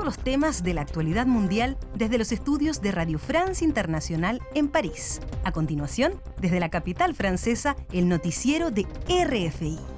todos los temas de la actualidad mundial desde los estudios de Radio France Internacional en París. A continuación, desde la capital francesa, el noticiero de RFI.